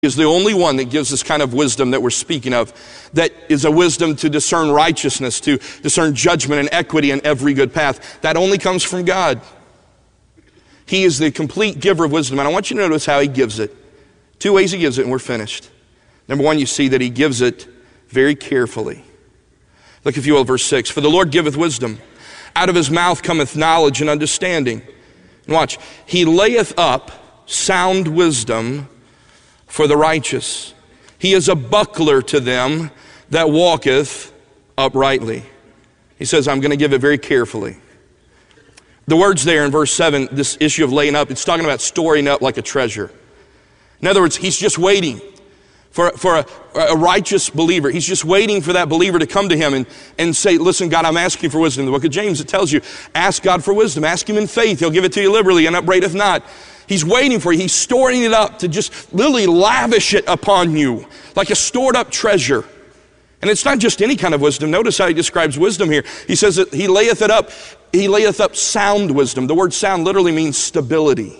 is the only one that gives this kind of wisdom that we're speaking of, that is a wisdom to discern righteousness, to discern judgment and equity in every good path. That only comes from God. He is the complete giver of wisdom, and I want you to notice how he gives it. Two ways he gives it, and we're finished. Number one, you see that he gives it very carefully. Look, if you will, verse 6. For the Lord giveth wisdom. Out of his mouth cometh knowledge and understanding. And watch. He layeth up sound wisdom for the righteous. He is a buckler to them that walketh uprightly. He says, I'm going to give it very carefully. The words there in verse 7, this issue of laying up, it's talking about storing up like a treasure. In other words, he's just waiting for a righteous believer. He's just waiting for that believer to come to him and say, listen, God, I'm asking for wisdom. In the book of James, it tells you, ask God for wisdom. Ask him in faith. He'll give it to you liberally and upbraideth not. He's waiting for you. He's storing it up to just literally lavish it upon you like a stored up treasure. And it's not just any kind of wisdom. Notice how he describes wisdom here. He says that he layeth it up. He layeth up sound wisdom. The word sound literally means stability.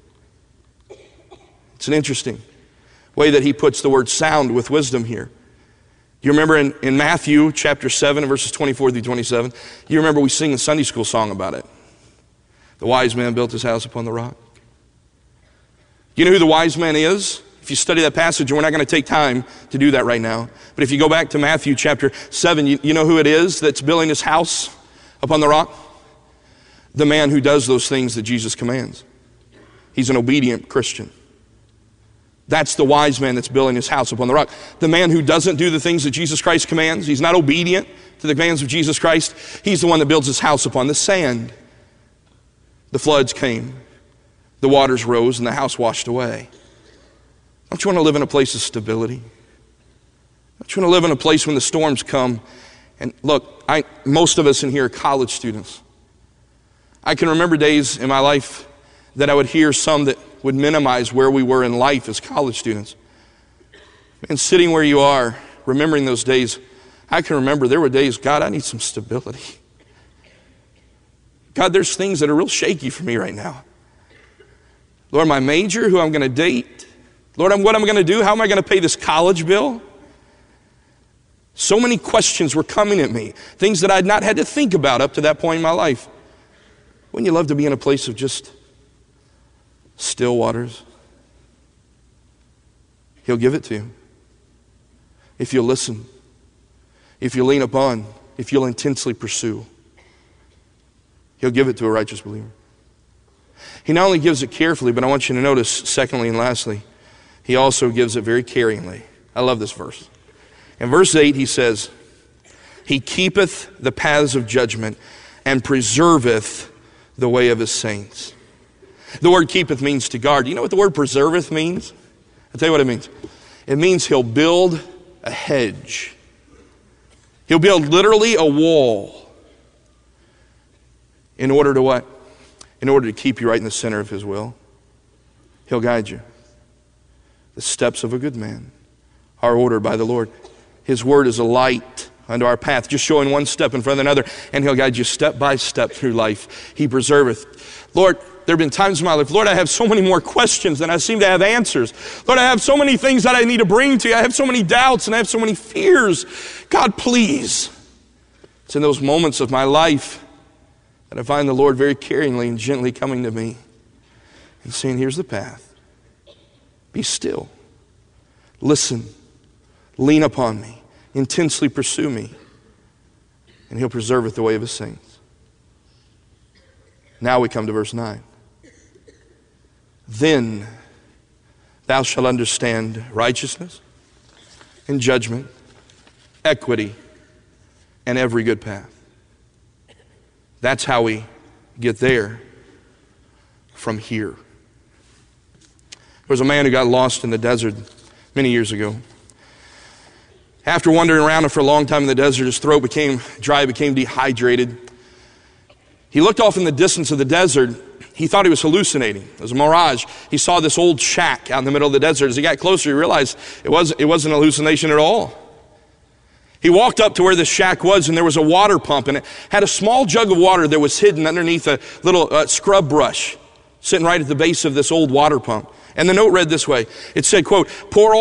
It's an interesting way that he puts the word sound with wisdom here. You remember in Matthew chapter 7 verses 24 through 27, you remember we sing the Sunday school song about it. The wise man built his house upon the rock. You know who the wise man is? If you study that passage, and we're not going to take time to do that right now, but if you go back to Matthew chapter 7, you know who it is that's building his house upon the rock? The man who does those things that Jesus commands. He's an obedient Christian. That's the wise man that's building his house upon the rock. The man who doesn't do the things that Jesus Christ commands, he's not obedient to the commands of Jesus Christ, he's the one that builds his house upon the sand. The floods came, the waters rose, and the house washed away. Don't you want to live in a place of stability? Don't you want to live in a place when the storms come? And look, most of us in here are college students. I can remember days in my life that I would hear some that would minimize where we were in life as college students. And sitting where you are, remembering those days, I can remember there were days, God, I need some stability. God, there's things that are real shaky for me right now. Lord, my major, who I'm going to date. Lord, what am I going to do? How am I going to pay this college bill? So many questions were coming at me, things that I'd not had to think about up to that point in my life. Wouldn't you love to be in a place of just still waters? He'll give it to you. If you'll listen, if you lean upon, if you'll intensely pursue, he'll give it to a righteous believer. He not only gives it carefully, but I want you to notice, secondly and lastly, he also gives it very caringly. I love this verse. In verse 8, he says, he keepeth the paths of judgment and preserveth the way of his saints. The word keepeth means to guard. You know what the word preserveth means? I'll tell you what it means. It means he'll build a hedge. He'll build literally a wall. In order to what? In order to keep you right in the center of his will. He'll guide you. The steps of a good man are ordered by the Lord. His word is a light unto our path, just showing one step in front of another, and he'll guide you step by step through life. He preserveth. Lord, there have been times in my life, Lord, I have so many more questions than I seem to have answers. Lord, I have so many things that I need to bring to you. I have so many doubts and I have so many fears. God, please. It's in those moments of my life that I find the Lord very caringly and gently coming to me and saying, here's the path. Be still. Listen. Lean upon me. Intensely pursue me. And he'll preserve the way of his saints. Now we come to verse 9. Then thou shalt understand righteousness and judgment, equity, and every good path. That's how we get there from here. There was a man who got lost in the desert many years ago. After wandering around for a long time in the desert, his throat became dry, became dehydrated. He looked off in the distance of the desert. He thought he was hallucinating. It was a mirage. He saw this old shack out in the middle of the desert. As he got closer, he realized it wasn't an hallucination at all. He walked up to where the shack was, and there was a water pump, and it had a small jug of water that was hidden underneath a little scrub brush sitting right at the base of this old water pump. And the note read this way. It said, quote, pour